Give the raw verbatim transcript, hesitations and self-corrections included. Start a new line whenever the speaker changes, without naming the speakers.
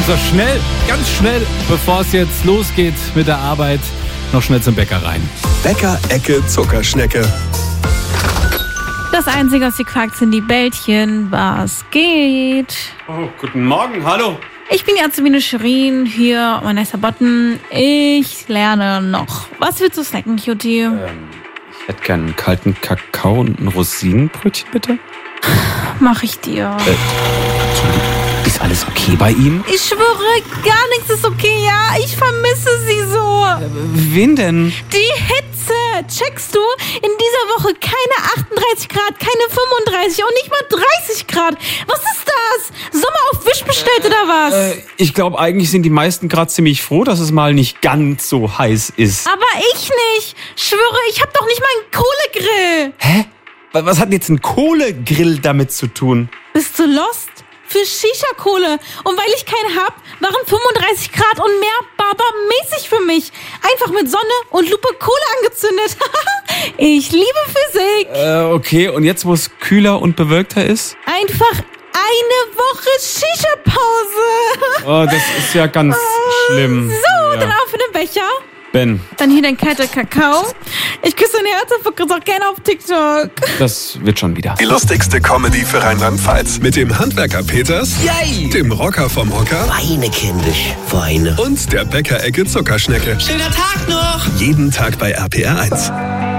So schnell, ganz schnell, bevor es jetzt losgeht mit der Arbeit, noch schnell zum Bäcker rein.
Bäcker-Ecke Zuckerschnecke.
Das Einzige, was sie quakt, sind die Bällchen. Was geht?
Oh, guten Morgen, hallo.
Ich bin die Azubine Shirin, hier Vanessa Botten. Ich lerne noch. Was willst du snacken, Cutie?
Ähm, ich hätte gern einen kalten Kakao und ein Rosinenbrötchen, bitte.
Mach ich dir.
Äh, ist alles okay bei ihm?
Ich schwöre, gar nichts ist okay, ja? Ich vermisse sie so.
Äh, wen denn?
Die Hitze. Checkst du? In dieser Woche keine achtunddreißig Grad, keine fünfunddreißig und nicht mal dreißig Grad. Was ist das? Sommer auf Wisch bestellt oder was?
Äh, ich glaube, eigentlich sind die meisten gerade ziemlich froh, dass es mal nicht ganz so heiß ist.
Aber ich nicht. Schwöre, ich hab doch nicht mal einen Kohlegrill.
Hä? Was hat denn jetzt ein Kohlegrill damit zu tun?
Bist du lost? Für Shisha-Kohle. Und weil ich keinen hab, waren fünfunddreißig Grad und mehr barbarmäßig für mich. Einfach mit Sonne und Lupe Kohle angezündet. Ich liebe Physik.
Äh, okay, und jetzt, wo es kühler und bewölkter ist?
Einfach eine Woche Shisha-Pause.
Oh, das ist ja ganz schlimm.
So,
ja.
dann auf in den Becher.
Ben,
Dann hier dein kalter Kakao. Ich küsse dein Herz und verkürze auch gerne auf TikTok.
das wird schon wieder.
Die lustigste Comedy für Rheinland-Pfalz. Mit dem Handwerker Peters,
Yay!
dem Rocker vom Hocker
Weine, kindisch, Weine.
und der Bäcker-Ecke Zuckerschnecke.
Schöner Tag noch!
Jeden Tag bei R P R eins.